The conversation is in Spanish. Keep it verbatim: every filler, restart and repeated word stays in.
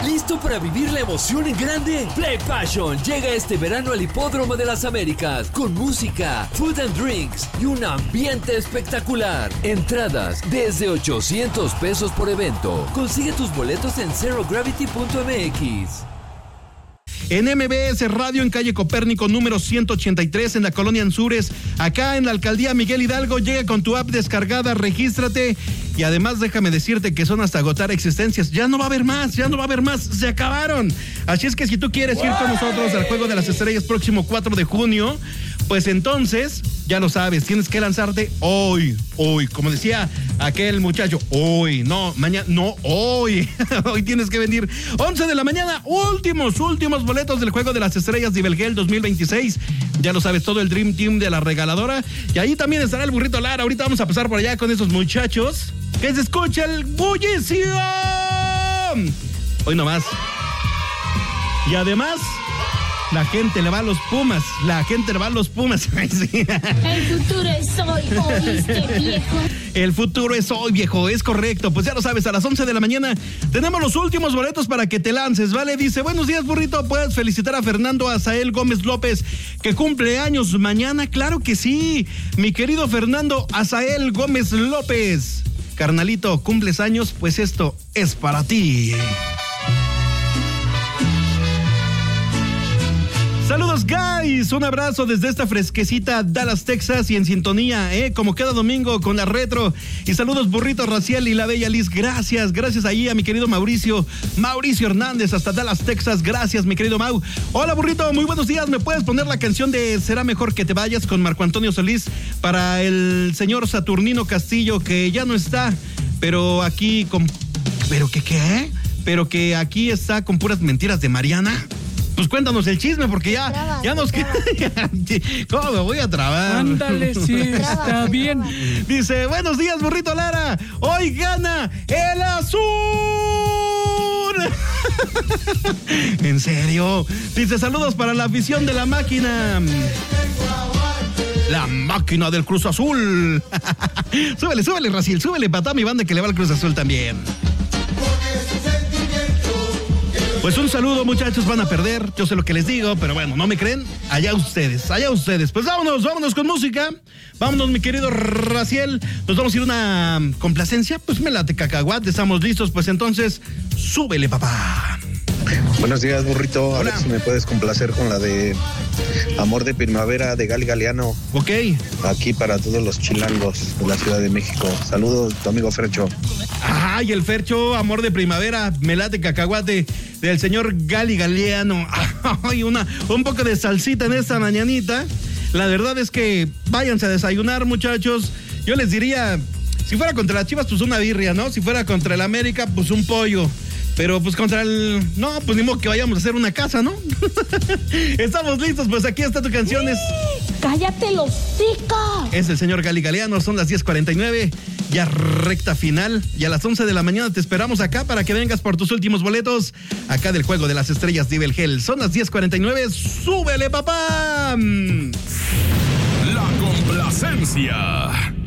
¿Listo para vivir la emoción en grande? Play Passion llega este verano al Hipódromo de las Américas con música, food and drinks y un ambiente espectacular. Entradas desde ochocientos pesos por evento. Consigue tus boletos en zero gravity punto m x. En M B S Radio, en calle Copérnico, número ciento ochenta y tres, en la colonia Anzures, acá en la alcaldía Miguel Hidalgo. Llega con tu app descargada, regístrate. Y además déjame decirte que son hasta agotar existencias. Ya no va a haber más, ya no va a haber más, se acabaron. Así es que si tú quieres ir con nosotros al Juego de las Estrellas próximo cuatro de junio, pues entonces, ya lo sabes, tienes que lanzarte hoy, hoy, como decía aquel muchacho, hoy, no, mañana, no, hoy, hoy tienes que venir, once de la mañana, últimos, últimos boletos del Juego de las Estrellas de Belgel dos mil veintiséis, ya lo sabes, todo el Dream Team de la regaladora, y ahí también estará el burrito Lara. Ahorita vamos a pasar por allá con esos muchachos, que se escucha el bullicio, hoy nomás, y además, la gente le va a los Pumas, la gente le va a los Pumas. El futuro es hoy, ¿oíste, viejo? El futuro es hoy, viejo, es correcto. Pues ya lo sabes, a las once de la mañana tenemos los últimos boletos para que te lances, ¿vale? Dice, buenos días, burrito, ¿puedes felicitar a Fernando Azael Gómez López, que cumple años mañana? Claro que sí, mi querido Fernando Azael Gómez López. Carnalito, cumples años, pues esto es para ti. Saludos, guys, un abrazo desde esta fresquecita Dallas, Texas, y en sintonía, eh, como cada domingo con la retro. Y saludos, burrito Raciel y la bella Liz, gracias, gracias ahí a mi querido Mauricio, Mauricio Hernández hasta Dallas, Texas, gracias mi querido Mau. Hola, burrito, muy buenos días, ¿me puedes poner la canción de Será Mejor Que Te Vayas con Marco Antonio Solís para el señor Saturnino Castillo, que ya no está, pero aquí con... ¿Pero qué qué? ¿Pero que aquí está con puras mentiras de Mariana? Pues cuéntanos el chisme, porque ya, trabas, ya nos queda. ¿Cómo me voy a trabar? Ándale, sí, está bien. Dice, buenos días, burrito Lara. Hoy gana el azul. ¿En serio? Dice, saludos para la afición de la máquina. La máquina del Cruz Azul. Súbele, súbele, Raciel, súbele, para toda mi banda que le va al Cruz Azul también. Pues un saludo, muchachos, van a perder, yo sé lo que les digo, pero bueno, ¿no me creen? Allá ustedes, allá ustedes. Pues vámonos, vámonos con música. Vámonos, mi querido Raciel. Nos vamos a ir a una complacencia. Pues me late cacahuate, estamos listos. Pues entonces, súbele, papá. Buenos días, burrito. Hola. A ver si me puedes complacer con la de Amor de Primavera de Gali Galeano. Ok. Aquí para todos los chilangos de la Ciudad de México. Saludos, tu amigo Fercho. Ajá, y el Fercho, Amor de Primavera, me late cacahuate, del señor Gali Galeano. Ay, una, un poco de salsita en esta mañanita. La verdad es que váyanse a desayunar, muchachos. Yo les diría, si fuera contra las Chivas, pues una birria, ¿no? Si fuera contra el América, pues un pollo. Pero pues contra el... No, pues ni modo que vayamos a hacer una casa, ¿no? Estamos listos, pues aquí está tu canción. Es... ¡Cállate los hocico! Es el señor Gali Galeano, son las diez cuarenta y nueve, ya recta final. Y a las once de la mañana te esperamos acá para que vengas por tus últimos boletos. Acá del Juego de las Estrellas de Belgel. Son las diez cuarenta y nueve, ¡súbele, papá! La complacencia.